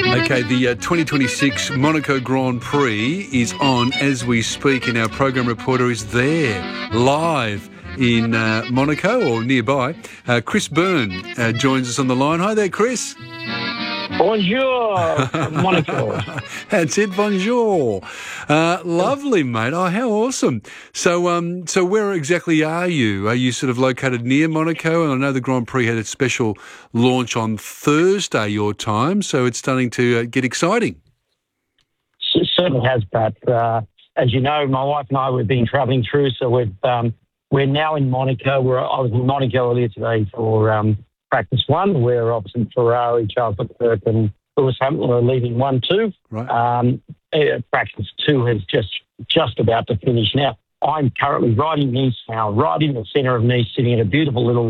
Okay, the 2026 Monaco Grand Prix is on as we speak, and our program reporter is there, live in Monaco or nearby. Chris Byrne joins us on the line. Hi there, Chris. Bonjour, Monaco. That's it, bonjour. Lovely, mate. Oh, how awesome. So where exactly are you? Are you sort of located near Monaco? And I know the Grand Prix had a special launch on Thursday, your time, so it's starting to get exciting. It certainly has, but as you know, my wife and I, we've been travelling through, so we're now in Monaco. I was in Monaco earlier today for practice one, where obviously Ferrari, Charles Leclerc and Lewis Hamilton are leading 1-2. Right. Practice two is just about to finish. Now, I'm currently right in Nice now, right in the centre of Nice, sitting at a beautiful little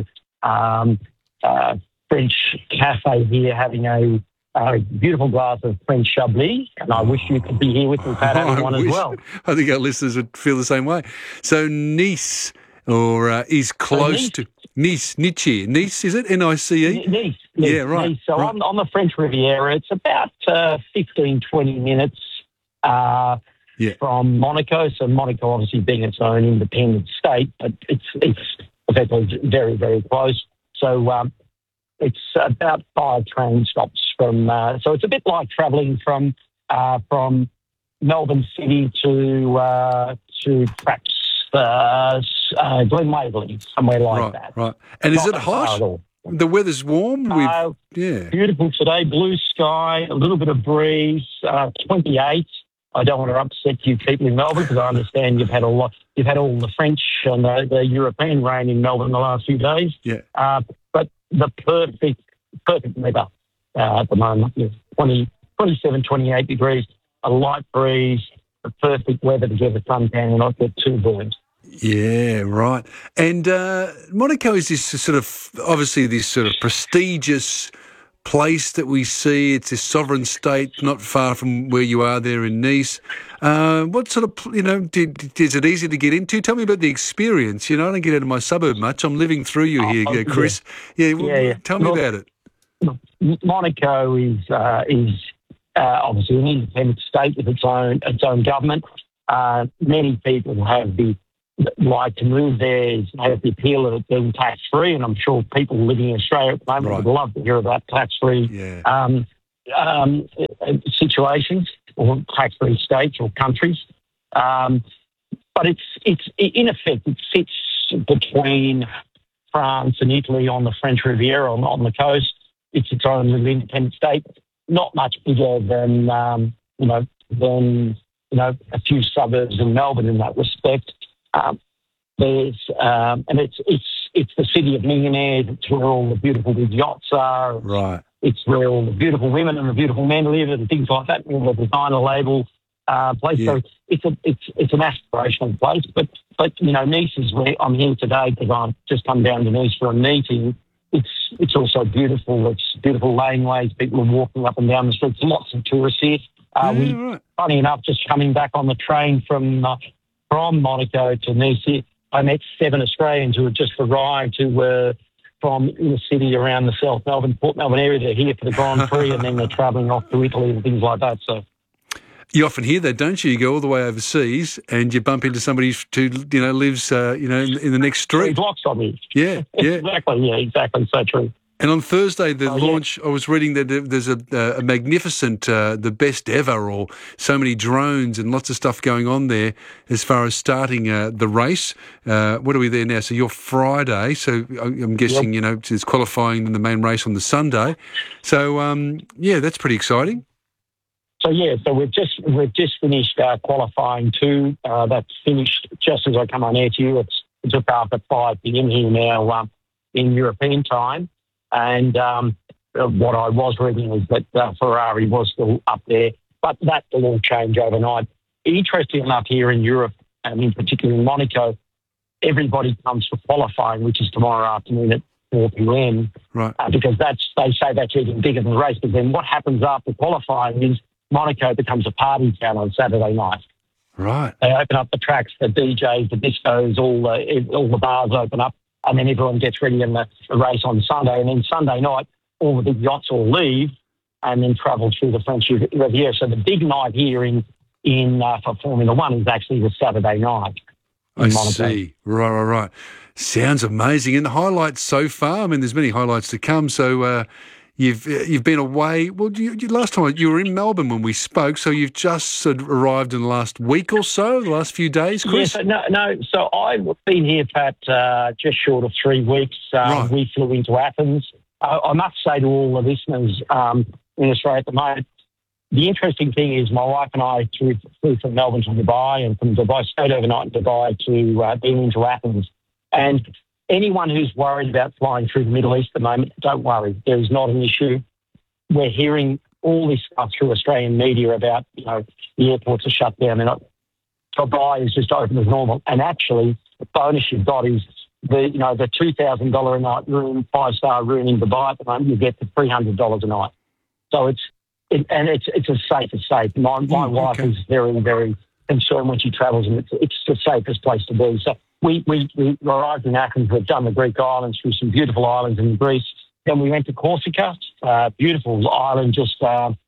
French cafe here, having a beautiful glass of French Chablis, and I wish you could be here with me, Pat, having one as well. I think our listeners would feel the same way. So Nice, is close to... Nice, is it? N-I-C-E? Nice. Yeah, right. Nice. So right. On the French Riviera, it's about 15, 20 minutes from Monaco. So Monaco obviously being its own independent state, but it's effectively very, very close. So it's about 5 train stops from... so it's a bit like travelling from Melbourne City to perhaps... Glen Waverley, somewhere like that. Right. And is it hot? The weather's warm? Beautiful today, blue sky, a little bit of breeze, 28. I don't want to upset you people in Melbourne because I understand you've had all the French and the European rain in Melbourne the last few days. Yeah. But the perfect weather at the moment. 27, 28 degrees, a light breeze, the perfect weather to get a suntan and not get too burnt. Yeah, right. And Monaco is this sort of, obviously this sort of prestigious place that we see. It's a sovereign state not far from where you are there in Nice. What sort of, is it easy to get into? Tell me about the experience. I don't get out of my suburb much. I'm living through you here, Chris. Yeah. Tell me about it. Monaco is obviously an independent state with its own government. Many people like to move there, have the appeal of it being tax-free, and I'm sure people living in Australia at the moment would love to hear about tax-free situations or tax-free states or countries. But it's in effect, it sits between France and Italy on the French Riviera on the coast. It's its own little independent state, not much bigger than a few suburbs in Melbourne in that respect. And it's the city of millionaires. It's where all the beautiful big yachts are. Right. It's where all the beautiful women and the beautiful men live and things like that. All the designer label place. Yeah. So it's an aspirational place. But Nice is where I'm here today because I've just come down to Nice for a meeting. It's also beautiful. It's beautiful laneways. People are walking up and down the streets. Lots of tourists here. Funny enough, just coming back on the train from Monaco to Nice, I met 7 Australians who had just arrived who were from the city around the South Melbourne, Port Melbourne area. They're here for the Grand Prix and then they're travelling off to Italy and things like that. So you often hear that, don't you? You go all the way overseas and you bump into somebody who lives in the next street. 3 blocks from you. Yeah. Exactly. Yeah, exactly. So true. And on Thursday, the launch, I was reading that there's a magnificent, the best ever, or so many drones and lots of stuff going on there as far as starting the race. What are we there now? So you're Friday, so I'm guessing, it's qualifying in the main race on the Sunday. So, that's pretty exciting. So we've just finished qualifying 2. That's finished just as I come on air to you. It's about 5 p.m. here now in European time. And what I was reading is that Ferrari was still up there, but that will all change overnight. Interesting enough, here in Europe, and in particular in Monaco, everybody comes for qualifying, which is tomorrow afternoon at 4 p.m. Right. Because they say that's even bigger than the race. But then what happens after qualifying is Monaco becomes a party town on Saturday night. Right. They open up the tracks, the DJs, the discos, all the bars open up. And then everyone gets ready in the race on Sunday. And then Sunday night, all the big yachts all leave and then travel through the French Riviera. So the big night here for Formula One is actually the Saturday night. I see. Right. Sounds amazing. And the highlights so far, I mean, there's many highlights to come. So you've been away. Well, last time you were in Melbourne when we spoke, so you've just sort of arrived in the last week or so, the last few days, Chris? Yes, no. So I've been here, Pat, just short of 3 weeks. Right. We flew into Athens. I must say to all the listeners in Australia at the moment, the interesting thing is my wife and I flew from Melbourne to Dubai, and from Dubai, stayed overnight in Dubai to then into Athens. And anyone who's worried about flying through the Middle East at the moment, don't worry. There is not an issue. We're hearing all this stuff through Australian media about, the airports are shut down. Dubai is just open as normal. And actually, the bonus you've got is the $2,000 a night room, 5-star room in Dubai at the moment, you get for $300 a night. So it's as safe as safe. My wife is very, very concerned when she travels, and it's the safest place to be. So we arrived in Athens. We've done the Greek islands, through some beautiful islands in Greece. Then we went to Corsica, beautiful island just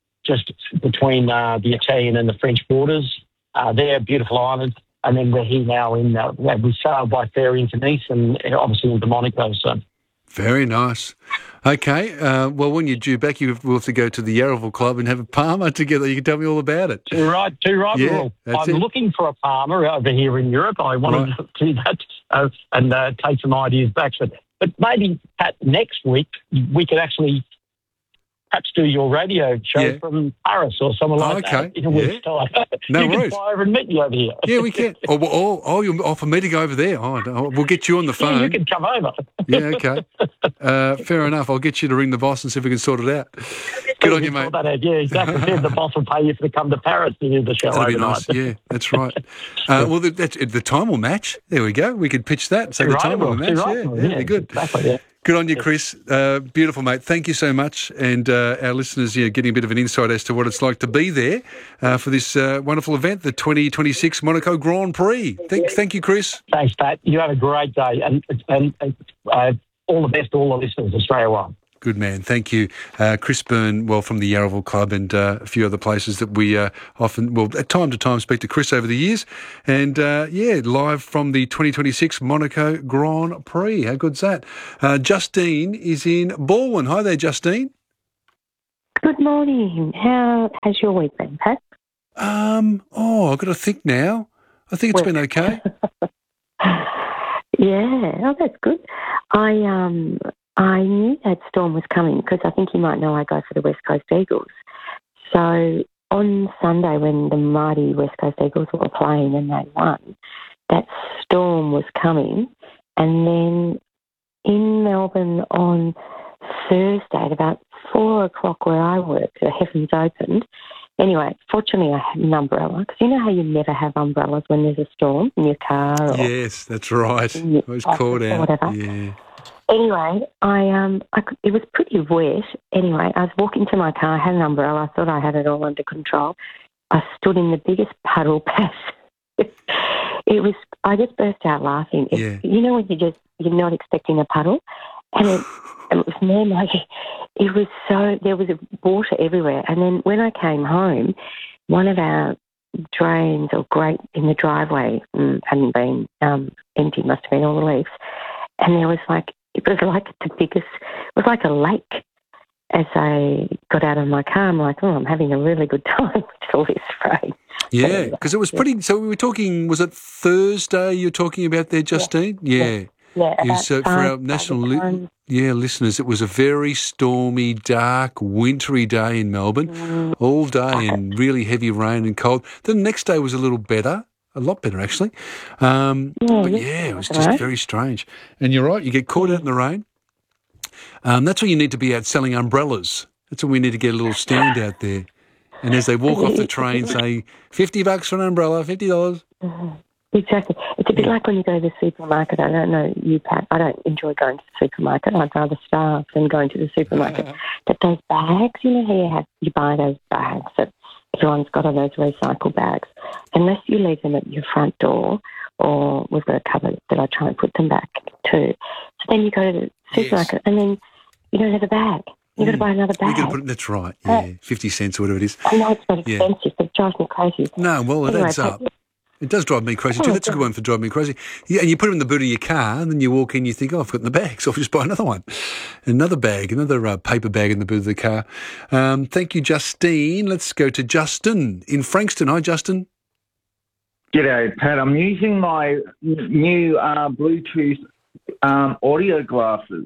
between the Italian and the French borders. They're beautiful islands. And then we're here now we sailed by ferry into Nice and obviously into Monaco. So. Very nice. Okay. Well, when you're due back, you will have to go to the Yarraville Club and have a Palmer together. You can tell me all about it. Too right. Yeah, I'm looking for a Palmer over here in Europe. I wanted to do that and take some ideas back. But maybe, Pat, next week we could actually perhaps do your radio show from Paris or somewhere like that in a week's time. No you worries. can fly over and meet me over here. Yeah, we can. You'll offer me to go over there. We'll get you on the phone. Yeah, you can come over. Yeah, okay. Fair enough. I'll get you to ring the boss and see if we can sort it out. Good on you, mate. Yeah, exactly. The boss will pay you to come to Paris to do the show That'd overnight. be nice. Yeah, that's right. Well, the time will match. There we go. We could pitch that. So the time will match. Yeah, good. Exactly, yeah. Good on you, Chris. Beautiful, mate. Thank you so much. And our listeners, getting a bit of an insight as to what it's like to be there for this wonderful event, the 2026 Monaco Grand Prix. Thank you, Chris. Thanks, Pat. You have a great day. And all the best to all the listeners, Australia-wide. Good man. Thank you. Chris Byrne, from the Yarraville Club and a few other places that we often, at time to time, speak to Chris over the years. And, live from the 2026 Monaco Grand Prix. How good's that? Justine is in Balwyn. Hi there, Justine. Good morning. How has your week been, Pat? I've got to think now. I think it's been okay. Yeah, that's good. I knew that storm was coming because I think you might know I go for the West Coast Eagles. So on Sunday when the mighty West Coast Eagles were playing and they won, that storm was coming. And then in Melbourne on Thursday at about 4 o'clock where I work, the heavens opened. Anyway, fortunately I had an umbrella because you know how you never have umbrellas when there's a storm in your car? Or yes, that's right. I was caught out. Whatever. Yeah. Anyway, it was pretty wet. Anyway, I was walking to my car, I had an umbrella, I thought I had it all under control. I stood in the biggest puddle, Pat. I just burst out laughing. You know when you're not expecting a puddle? And it was more like, there was water everywhere. And then when I came home, one of our drains or grate in the driveway hadn't been empty, must have been all the leaks. And there was it was like a lake. As I got out of my car, I'm like, I'm having a really good time with all this rain. Yeah, because it was pretty, so we were talking, was it Thursday you're talking about there, Justine? Yeah. So for our national listeners, it was a very stormy, dark, wintry day in Melbourne, all day and really heavy rain and cold. Then the next day was a little better. A lot better, actually. It was just very strange. And you're right, you get caught out in the rain. That's where you need to be out selling umbrellas. That's when we need to get a little stand out there. And as they walk off the train, say, $50 for an umbrella, $50. Exactly. It's a bit like when you go to the supermarket. I don't know you, Pat. I don't enjoy going to the supermarket. I'd rather starve than going to the supermarket. But those bags, how you buy those bags that everyone's got on those recycle bags. Unless you leave them at your front door, or we've got a cupboard that I try and put them back to. So then you go to the supermarket and then you don't have a bag. You've got to buy another bag. That's right, yeah, 50 cents or whatever it is. I know it's not expensive, but it drives me crazy. No, well, it adds up. It does drive me crazy too. That's a good one for driving me crazy. Yeah, and you put them in the boot of your car, and then you walk in, you think, I've got in the bag, so I'll just buy another one. Another bag, another paper bag in the boot of the car. Thank you, Justine. Let's go to Justin in Frankston. Hi, Justin. G'day, Pat. I'm using my new Bluetooth audio glasses.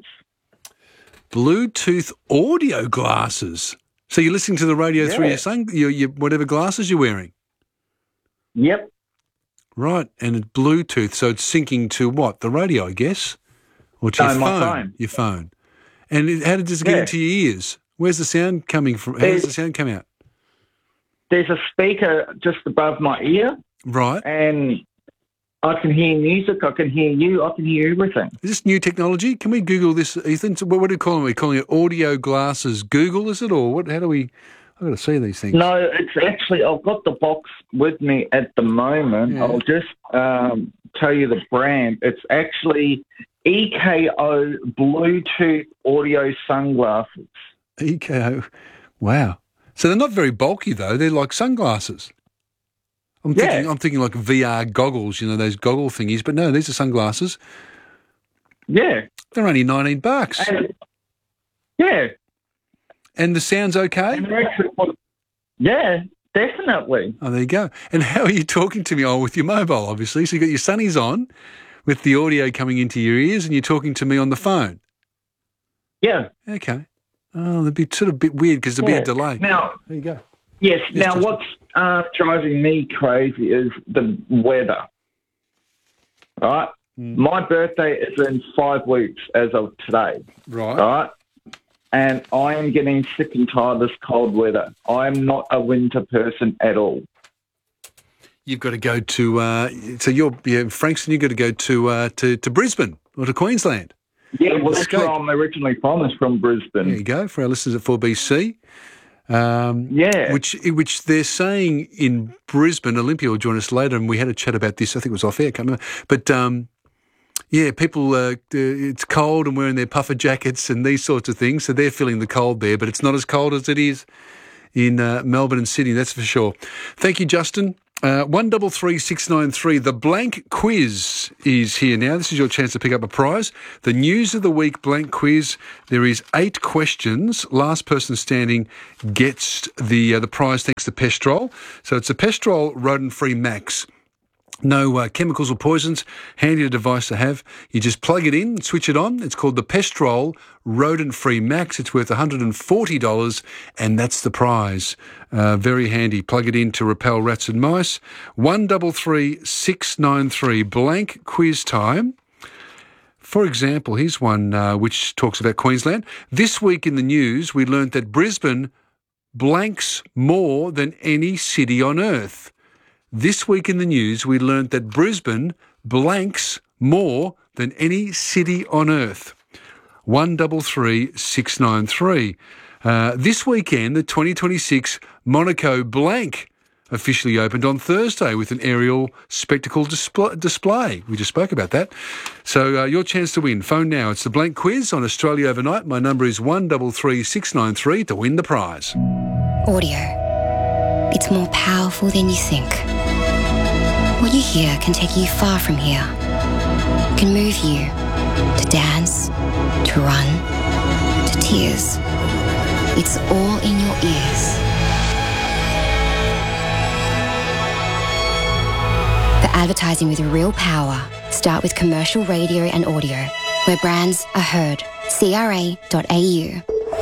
Bluetooth audio glasses. So you're listening to the radio through your whatever glasses you're wearing? Yep. Right, and it's Bluetooth, so it's syncing to what? The radio, I guess? Or to your phone? My phone. Your phone. And how did this get into your ears? Where's the sound coming from? How does the sound come out? There's a speaker just above my ear. Right. And I can hear music, I can hear you, I can hear everything. Is this new technology? Can we Google this, Ethan? So what do you call it? Are we calling it audio glasses Google, is it? Or what? How do we... I've got to see these things. No, it's actually, I've got the box with me at the moment. Yeah. I'll just tell you the brand. It's actually EKO Bluetooth audio sunglasses. EKO. Wow. So they're not very bulky, though. They're like sunglasses. I'm thinking like VR goggles, those goggle thingies. But no, these are sunglasses. Yeah. They're only $19. Yeah. And the sound's okay? Yeah, definitely. Oh, there you go. And how are you talking to me? Oh, with your mobile, obviously. So you've got your sunnies on with the audio coming into your ears and you're talking to me on the phone? Yeah. Okay. Oh, that'd be sort of a bit weird because there'd be a delay. Now, there you go. Yes. Now, what's driving me crazy is the weather. All right? My birthday is in 5 weeks as of today. Right. All right? And I am getting sick and tired of this cold weather. I am not a winter person at all. You've got to go to, so you're in Frankston, you've got to go to Brisbane or to Queensland. Yeah, well, that's where I'm originally from, is from Brisbane. There you go, for our listeners at 4BC. Yeah. Which they're saying in Brisbane, Olympia will join us later, and we had a chat about this, I think it was off air, I can't remember. But, yeah, people, it's cold and wearing their puffer jackets and these sorts of things, so they're feeling the cold there, but it's not as cold as it is in Melbourne and Sydney, that's for sure. Thank you, Justin. 133693, the blank quiz is here now. This is your chance to pick up a prize. The News of the Week blank quiz. There is 8 questions. Last person standing gets the prize thanks to Pestrol. So it's a Pestrol rodent-free Max. No chemicals or poisons. Handy device to have. You just plug it in, switch it on. It's called the Pestrol Rodent-Free Max. It's worth $140, and that's the prize. Very handy. Plug it in to repel rats and mice. 133693, blank quiz time. For example, here's one which talks about Queensland. This week in the news, we learnt that Brisbane blanks more than any city on earth. This week in the news, we learnt that Brisbane blanks more than any city on earth. 133693. This weekend, the 2026 Monaco Blank officially opened on Thursday with an aerial spectacle display. We just spoke about that. So your chance to win. Phone now. It's the Blank Quiz on Australia Overnight. My number is 133693 to win the prize. Audio. It's more powerful than you think. What you hear can take you far from here. Can move you to dance, to run, to tears. It's all in your ears. For advertising with real power, start with commercial radio and audio, where brands are heard. CRA.au.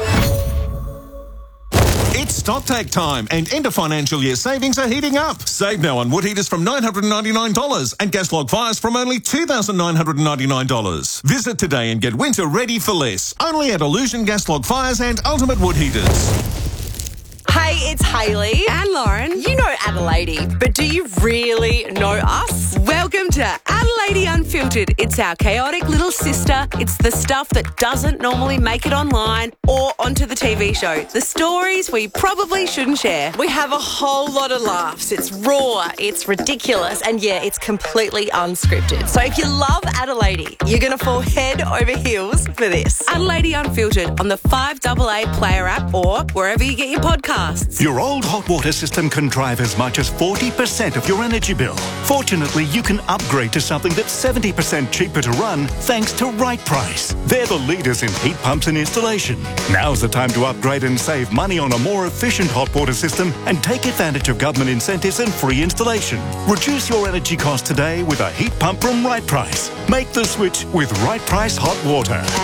It's StockTake time, and end of financial year savings are heating up. Save now on wood heaters from $999 and gas log fires from only $2,999. Visit today and get winter ready for less. Only at Illusion Gas Log Fires and Ultimate Wood Heaters. Hey, it's Hayley and Lauren. You know Adelaide, but do you really know us? Welcome to Adelaide Adelaide Unfiltered. It's our chaotic little sister. It's the stuff that doesn't normally make it online or onto the TV show. The stories we probably shouldn't share. We have a whole lot of laughs. It's raw, it's ridiculous, and yeah, it's completely unscripted. So if you love Adelaide, you're going to fall head over heels for this. Adelaide Unfiltered on the 5AA Player app or wherever you get your podcasts. Your old hot water system can drive as much as 40% of your energy bill. Fortunately, you can upgrade to something that's 70% cheaper to run thanks to Right Price. They're the leaders in heat pumps and installation. Now's the time to upgrade and save money on a more efficient hot water system and take advantage of government incentives and free installation. Reduce your energy costs today with a heat pump from Right Price. Make the switch with Right Price Hot Water.